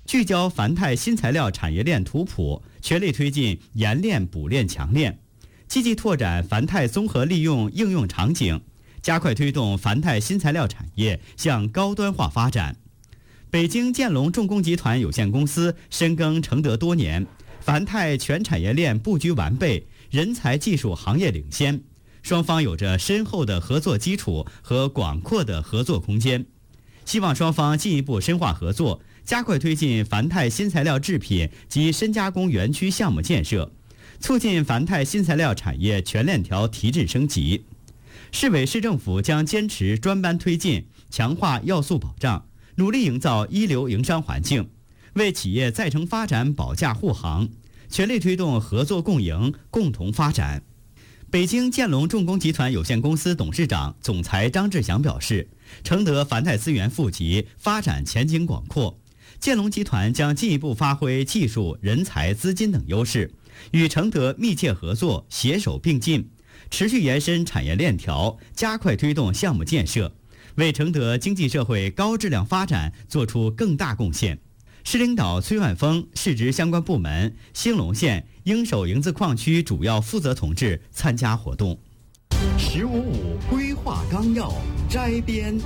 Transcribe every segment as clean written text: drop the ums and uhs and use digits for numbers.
聚焦繁泰新材料产业链图谱，全力推进研炼补炼强炼，积极拓展繁泰综合利用应用场景，加快推动繁泰新材料产业向高端化发展。北京建龙重工集团有限公司深耕承德多年，繁泰全产业链布局完备，人才技术行业领先，双方有着深厚的合作基础和广阔的合作空间。希望双方进一步深化合作，加快推进繁泰新材料制品及深加工园区项目建设，促进繁泰新材料产业全链条提质升级。市委市政府将坚持专班推进，强化要素保障，努力营造一流营商环境，为企业再成发展保驾护航，全力推动合作共赢，共同发展。北京建龙重工集团有限公司董事长、总裁张志祥表示，承德繁泰资源富集，发展前景广阔。建龙集团将进一步发挥技术、人才、资金等优势，与承德密切合作，携手并进，持续延伸产业链条，加快推动项目建设，为承德经济社会高质量发展做出更大贡献。市领导崔万峰、市直相关部门、兴隆县应首营子矿区主要负责同志参加活动。 “15+5”规划纲要摘编。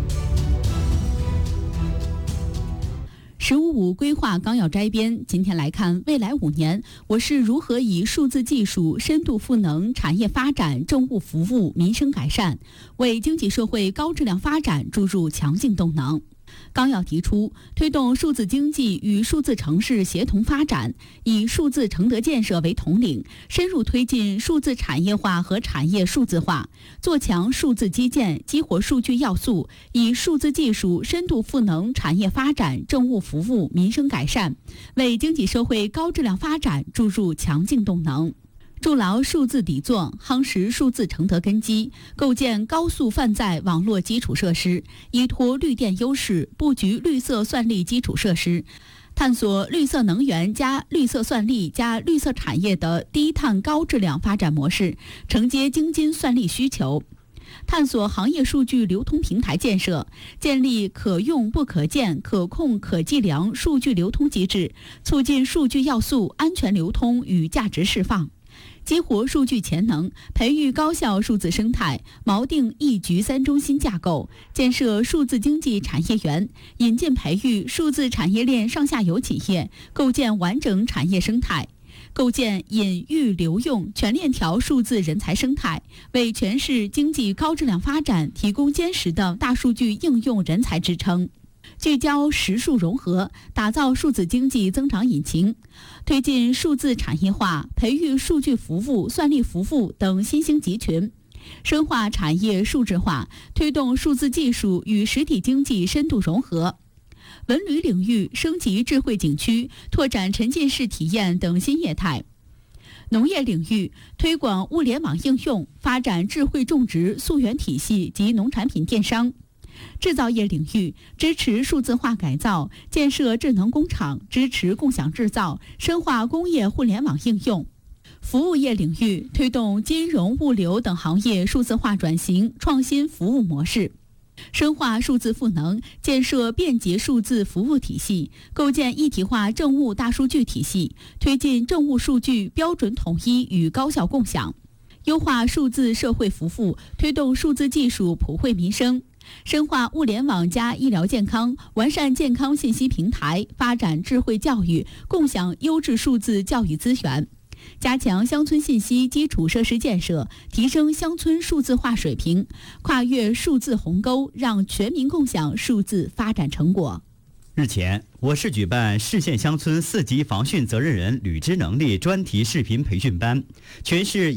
“15+5”规划纲要摘编，今天来看未来5年我市如何以数字技术深度赋能产业发展、政务服务、民生改善，为经济社会高质量发展注入强劲动能。纲要提出，推动数字经济与数字城市协同发展，以数字承德建设为统领，深入推进数字产业化和产业数字化，做强数字基建，激活数据要素，以数字技术深度赋能产业发展、政务服务、民生改善，为经济社会高质量发展注入强劲动能。筑牢数字底座，夯实数字承德根基，构建高速泛载网络基础设施，依托绿电优势，布局绿色算力基础设施，探索绿色能源加绿色算力加绿色产业的低碳高质量发展模式，承接京津算力需求。探索行业数据流通平台建设，建立可用不可见、可控可计量数据流通机制，促进数据要素安全流通与价值释放。激活数据潜能，培育高效数字生态，锚定一局三中心架构，建设数字经济产业园，引进培育数字产业链上下游企业，构建完整产业生态，构建引育留用全链条数字人才生态，为全市经济高质量发展提供坚实的大数据应用人才支撑。聚焦实数融合，打造数字经济增长引擎，推进数字产业化，培育数据服务、算力服务等新兴集群，深化产业数字化，推动数字技术与实体经济深度融合。文旅领域升级智慧景区，拓展沉浸式体验等新业态。农业领域推广物联网应用，发展智慧种植、溯源体系及农产品电商。制造业领域支持数字化改造，建设智能工厂，支持共享制造，深化工业互联网应用。服务业领域推动金融、物流等行业数字化转型，创新服务模式。深化数字赋能，建设便捷数字服务体系，构建一体化政务大数据体系，推进政务数据标准统一与高效共享。优化数字社会服务，推动数字技术普惠民生。深化物联网加医疗健康，完善健康信息平台，发展智慧教育，共享优质数字教育资源。加强乡村信息基础设施建设，提升乡村数字化水平，跨越数字鸿沟，让全民共享数字发展成果。 日前，我市举办市县乡村4级防汛责任人履职能力专题视频培训班，全市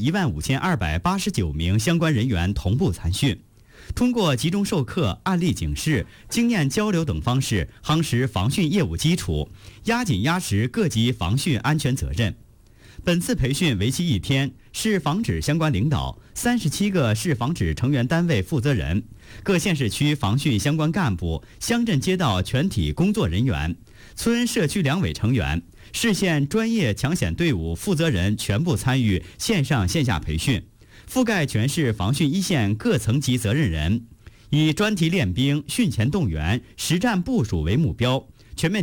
15289名相关人员同步参训。通过集中授课、案例警示、经验交流等方式，夯实防汛业务基础，压紧压实各级防汛安全责任。本次培训为期1天，市防指相关领导、37个市防指成员单位负责人、各县市区防汛相关干部、乡镇街道全体工作人员、村社区两委成员、市县专业抢险队伍负责人全部参与线上线下培训，覆盖全市防汛一线各层级责任人，以专题练兵、训前动员、实战部署为目标，全面